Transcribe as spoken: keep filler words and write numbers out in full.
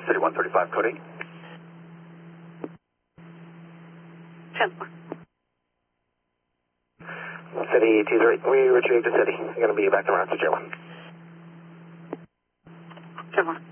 City one thirty-five, coding. ten. City two three, we retrieved the city. You're going to be back around to J one. ten.